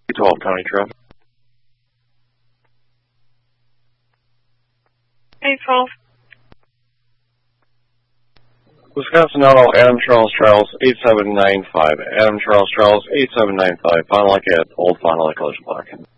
12 County traffic. 812. Wisconsin Auto, Adam Charles 8795. Adam Charles 8795. Fond du Lac at Old Fond du Lac Collision Block.